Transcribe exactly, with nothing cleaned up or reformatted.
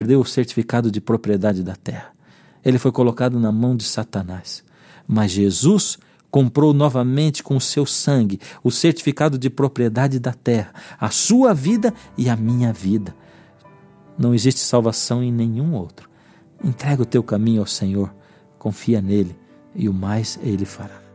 perdeu o certificado de propriedade da terra. Ele foi colocado na mão de Satanás. Mas Jesus comprou novamente com o seu sangue o certificado de propriedade da terra, a sua vida e a minha vida. Não existe salvação em nenhum outro. Entrega o teu caminho ao Senhor, confia nele e o mais ele fará.